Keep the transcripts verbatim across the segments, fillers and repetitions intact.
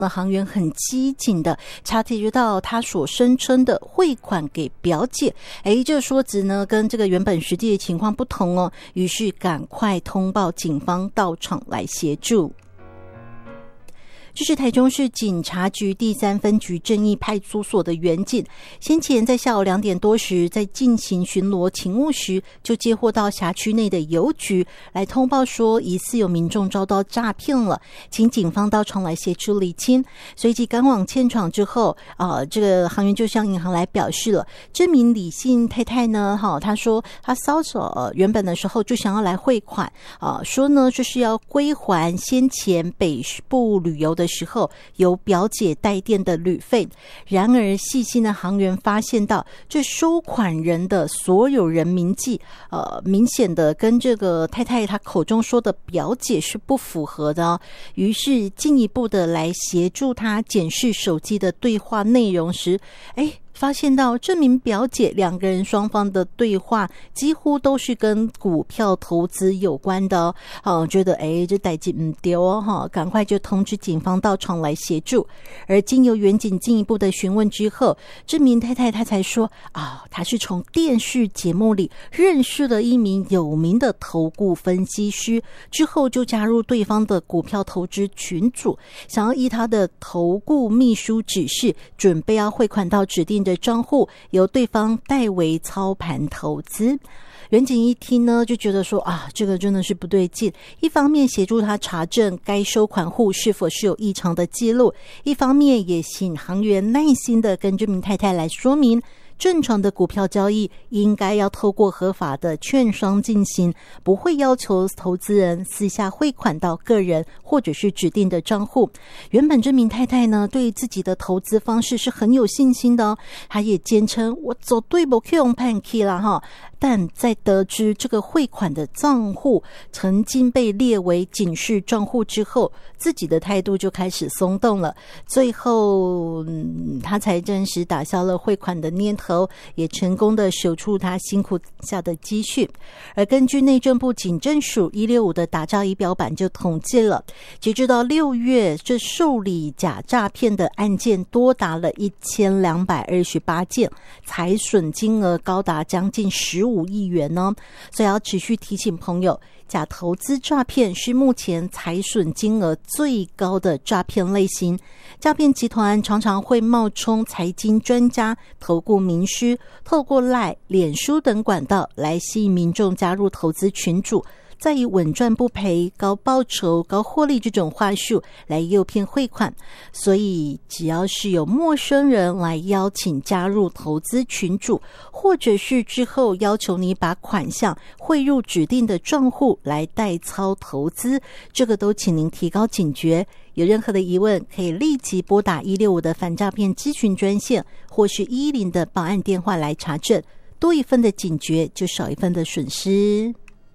那行员很机警的察觉到他所声称的汇款给表姐，诶，这说辞呢跟这个原本实际的情况不同哦，于是赶快通报警方到场来协助。这是台中市警察局第三分局正义派出所的员警，先前在下午两点多时，在进行巡逻勤务时，就接获到辖区内的邮局来通报说，疑似有民众遭到诈骗了，请警方到场来协助厘清。随即赶往现场之后，呃，这个行员就向银行来表示了，这名李姓太太呢，哈，她说她骚手、呃、原本的时候就想要来汇款，呃，说呢就是要归还先前北部旅游的的时候由表姐代垫的旅费。然而细心的行员发现到这收款人的所有人名记呃，明显的跟这个太太她口中说的表姐是不符合的哦，于是进一步的来协助她检视手机的对话内容时，诶发现到这名表姐两个人双方的对话几乎都是跟股票投资有关的哦，哦觉得诶这代志不对哦，哈，赶快就通知警方到场来协助。而经由员警进一步的询问之后，这名太太她才说啊，她是从电视节目里认识了一名有名的投顾分析师，之后就加入对方的股票投资群组，想要依他的投顾秘书指示，准备要汇款到指定的账户，由对方代为操盘投资。员警一听呢，就觉得说啊，这个真的是不对劲。一方面协助他查证该收款户是否是有异常的记录，一方面也请行员耐心的跟这名太太来说明，正常的股票交易应该要透过合法的券商进行，不会要求投资人私下汇款到个人或者是指定的账户。原本这名太太呢，对自己的投资方式是很有信心的哦，她也坚称我走对不去用判 key 啦哈。但在得知这个汇款的账户曾经被列为警示账户之后，自己的态度就开始松动了。最后，嗯，他才暂时打消了汇款的念头，也成功的守住他辛苦下的积蓄。而根据内政部警政署一六五的打诈仪表板就统计了，截至到六月，这受理假诈骗的案件多达了一千两百二十八件，财损金额高达将近十五亿元呢。所以要持续提醒朋友，假投资诈骗是目前财损金额最高的诈骗类型。诈骗集团常常会冒充财经专家、投顾名师，透过 LINE、脸书等管道来吸引民众加入投资群组，再以稳赚不赔、高报酬、高获利这种话术来诱骗汇款。所以只要是有陌生人来邀请加入投资群组，或者是之后要求你把款项汇入指定的账户来代操投资，这个都请您提高警觉。有任何的疑问，可以立即拨打一六五的反诈骗咨询专线，或是一一零的报案电话来查证。多一份的警觉，就少一份的损失。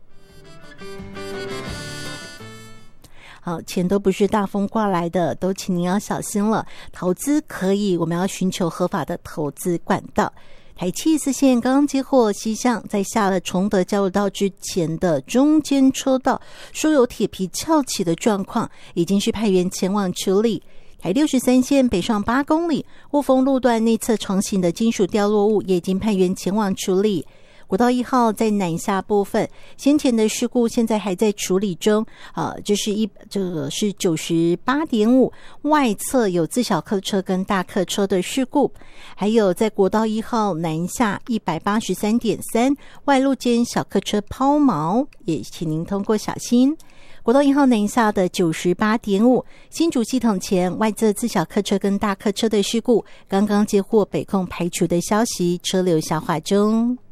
好，钱都不是大风刮来的，都请您要小心了。投资可以，我们要寻求合法的投资管道。台七一四线刚刚接获西向在下了崇德交流道之前的中间车道，说有铁皮翘起的状况，已经是派员前往处理。台六十三线北上八公里雾峰路段内侧成型的金属掉落物，也已经派员前往处理。国道一号在南下部分，先前的事故现在还在处理中。啊、呃，这是一这个是九十八点五外侧有自小客车跟大客车的事故，还有在国道一号南下一百八十三点三外路间小客车抛锚，也请您通过小心。国道一号南下的九十八点五新竹系统前外侧自小客车跟大客车的事故，刚刚接获北控排除的消息，车流消化中。